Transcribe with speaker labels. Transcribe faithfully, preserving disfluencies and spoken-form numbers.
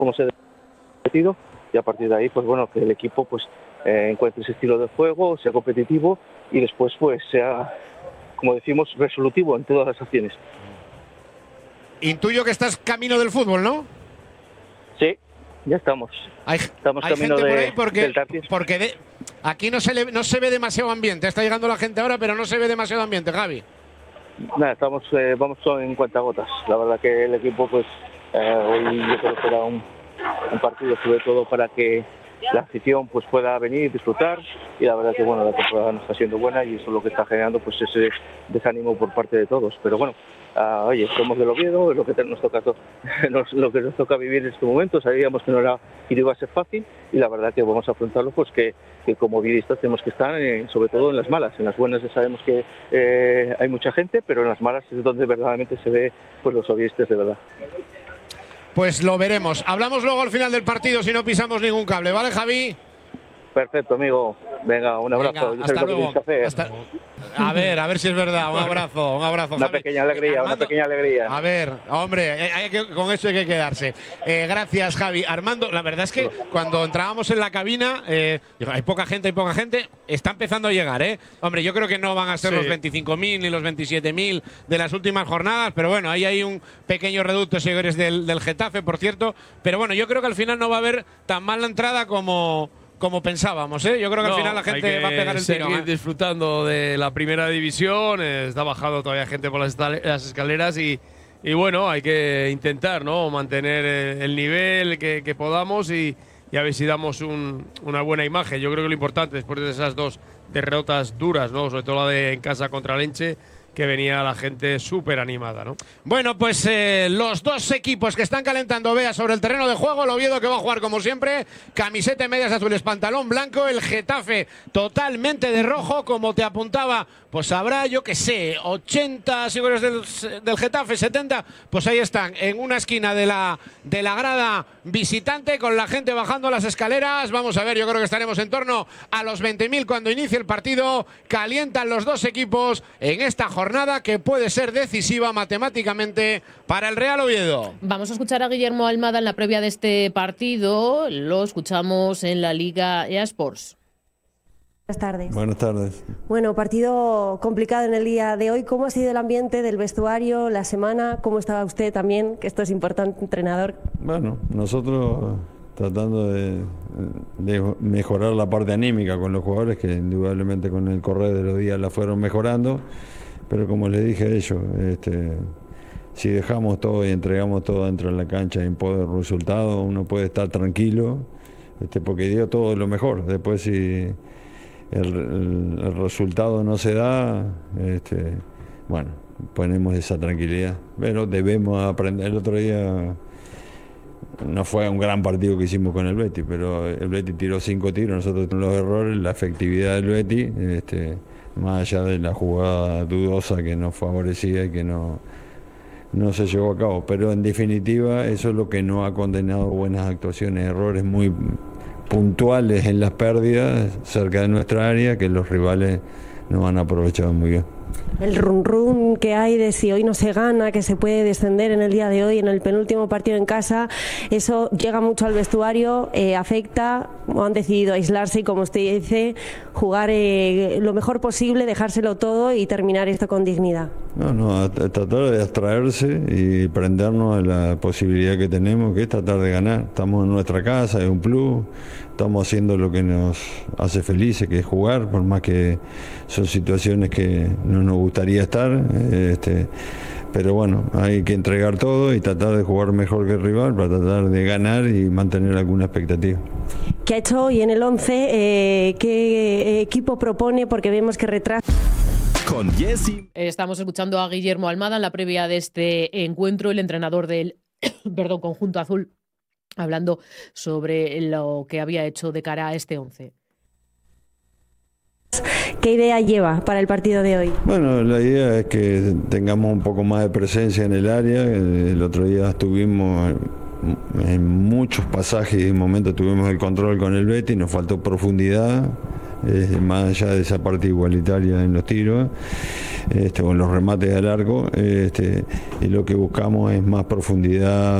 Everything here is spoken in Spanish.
Speaker 1: cómo se partido, y a partir de ahí, pues bueno, que el equipo pues eh, encuentre ese estilo de juego, sea competitivo y después pues sea, como decimos, resolutivo en todas las acciones.
Speaker 2: Intuyo que estás camino del fútbol, ¿no?
Speaker 1: Sí, ya estamos.
Speaker 2: Hay,
Speaker 1: estamos
Speaker 2: hay
Speaker 1: camino
Speaker 2: gente
Speaker 1: de,
Speaker 2: por ahí porque,
Speaker 1: del Tartis.
Speaker 2: porque de, aquí no se, le, no se ve demasiado ambiente. Está llegando la gente ahora, pero no se ve demasiado ambiente, Javi.
Speaker 1: Nada, estamos, eh, vamos en cuentagotas. La verdad que el equipo, pues, eh, hoy yo creo que era un, un partido sobre todo para que la afición pues pueda venir y disfrutar, y la verdad que bueno, la temporada no está siendo buena y eso es lo que está generando pues ese desánimo por parte de todos. Pero bueno, uh, oye, somos del Oviedo, es lo que nos toca nos, lo que nos toca vivir en este momento. Sabíamos que no era y no iba a ser fácil, y la verdad que vamos a afrontarlo pues que, que como oviedistas tenemos que estar eh, sobre todo en las malas. En las buenas ya sabemos que eh, hay mucha gente, pero en las malas es donde verdaderamente se ve pues los oviedistas de verdad.
Speaker 2: Pues lo veremos. Hablamos luego al final del partido si no pisamos ningún cable, ¿vale, Javi?
Speaker 1: Perfecto, amigo. Venga, un abrazo.
Speaker 2: Venga, hasta luego. Hasta... A ver, a ver si es verdad. Un abrazo, un abrazo.
Speaker 1: Una
Speaker 2: Javi.
Speaker 1: pequeña alegría,
Speaker 2: Armando,
Speaker 1: una pequeña alegría.
Speaker 2: A ver, hombre, hay que, con eso hay que quedarse. Eh, gracias, Javi. Armando, la verdad es que cuando entrábamos en la cabina, eh, hay poca gente, hay poca gente. Está empezando a llegar, ¿eh? Hombre, yo creo que no van a ser sí. los veinticinco mil ni los veintisiete mil de las últimas jornadas, pero bueno, ahí hay un pequeño reducto de seguidores del, del Getafe, por cierto. Pero bueno, yo creo que al final no va a haber tan mala entrada como... como pensábamos, ¿eh? Yo creo que no, al final la gente va a pegar el tiro.
Speaker 3: Seguir
Speaker 2: ¿eh?
Speaker 3: disfrutando de la primera división, eh, está bajando todavía gente por las, las escaleras y, y bueno, hay que intentar, ¿no? Mantener el, el nivel que, que podamos y, y a ver si damos un, una buena imagen. Yo creo que lo importante después de esas dos derrotas duras, ¿no? Sobre todo la de en casa contra Lenche, que venía la gente súper animada, ¿no?
Speaker 2: Bueno, pues eh, los dos equipos que están calentando Bea sobre el terreno de juego, el Oviedo que va a jugar como siempre, camiseta y medias azules, pantalón blanco, el Getafe totalmente de rojo, como te apuntaba, pues habrá, yo que sé, ochenta seguidores del, del Getafe, setenta, pues ahí están, en una esquina de la, de la grada visitante, con la gente bajando las escaleras. Vamos a ver, yo creo que estaremos en torno a los veinte mil cuando inicie el partido. Calientan los dos equipos en esta jornada. Jornada que puede ser decisiva matemáticamente para el Real Oviedo.
Speaker 4: Vamos a escuchar a Guillermo Almada en la previa de este partido. Lo escuchamos en la Liga E A Sports.
Speaker 5: Buenas tardes.
Speaker 6: Buenas tardes.
Speaker 5: Bueno, partido complicado en el día de hoy. ¿Cómo ha sido el ambiente del vestuario, la semana? ¿Cómo estaba usted también? Que esto es importante, entrenador.
Speaker 6: Bueno, nosotros tratando de, de mejorar la parte anímica con los jugadores, que indudablemente con el correr de los días la fueron mejorando. Pero como les dije a ellos, este, si dejamos todo y entregamos todo dentro de la cancha en pos de resultado, uno puede estar tranquilo, este, porque dio todo lo mejor. Después si el, el, el resultado no se da, este, bueno, ponemos esa tranquilidad. Pero debemos aprender. El otro día no fue un gran partido que hicimos con el Betis, pero el Betis tiró cinco tiros, nosotros tenemos los errores, la efectividad del Betis, este, más allá de la jugada dudosa que nos favorecía y que no, no se llevó a cabo. Pero en definitiva eso es lo que no ha condenado buenas actuaciones, errores muy puntuales en las pérdidas cerca de nuestra área que los rivales no han aprovechado muy bien.
Speaker 5: El run run que hay de si hoy no se gana, que se puede descender en el día de hoy, en el penúltimo partido en casa, eso llega mucho al vestuario, eh, afecta, o han decidido aislarse y, como usted dice, jugar eh, lo mejor posible, dejárselo todo y terminar esto con dignidad.
Speaker 6: No, no, a, a tratar de abstraerse y prendernos a la posibilidad que tenemos, que es tratar de ganar. Estamos en nuestra casa, es un plus, estamos haciendo lo que nos hace felices, que es jugar, por más que son situaciones que no nos gustaría estar, este, pero bueno, hay que entregar todo y tratar de jugar mejor que el rival para tratar de ganar y mantener alguna expectativa.
Speaker 5: ¿Qué ha hecho hoy en el once? Eh, ¿Qué equipo propone? Porque vemos que retrasa.
Speaker 4: Con Jessy. Estamos escuchando a Guillermo Almada en la previa de este encuentro, el entrenador del perdón, conjunto azul, hablando sobre lo que había hecho de cara a este once.
Speaker 5: ¿Qué idea lleva para el partido de hoy?
Speaker 6: Bueno, la idea es que tengamos un poco más de presencia en el área. El otro día estuvimos en muchos pasajes y en momentos tuvimos el control con el Betis, nos faltó profundidad, eh, más allá de esa parte igualitaria en los tiros, este, o en los remates al arco, este, y lo que buscamos es más profundidad